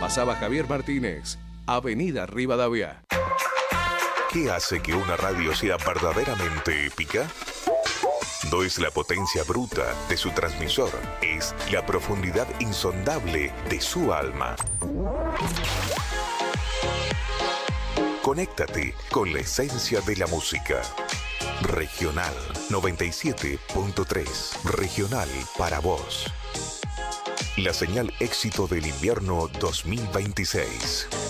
Pasaba Javier Martínez, Avenida Rivadavia. ¿Qué hace que una radio sea verdaderamente épica? No es la potencia bruta de su transmisor, es la profundidad insondable de su alma. Conéctate con la esencia de la música. Regional 97.3. Regional para vos. La señal éxito del invierno 2026.